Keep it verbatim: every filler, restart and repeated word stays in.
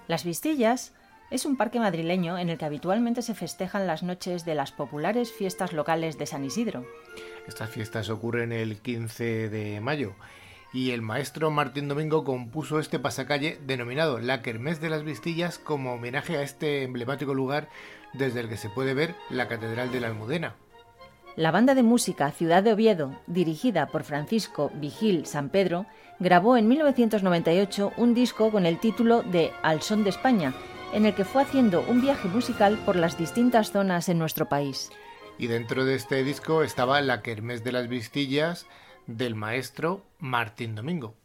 Las Vistillas es un parque madrileño en el que habitualmente se festejan las noches de las populares fiestas locales de San Isidro. Estas fiestas ocurren el quince de mayo y el maestro Martín Domingo compuso este pasacalle denominado La Kermés de las Vistillas como homenaje a este emblemático lugar desde el que se puede ver la Catedral de la Almudena. La banda de música Ciudad de Oviedo, dirigida por Francisco Vigil San Pedro, grabó en mil novecientos noventa y ocho un disco con el título de Al Son de España, en el que fue haciendo un viaje musical por las distintas zonas en nuestro país. Y dentro de este disco estaba La Kermés de las Vistillas del maestro Martín Domingo.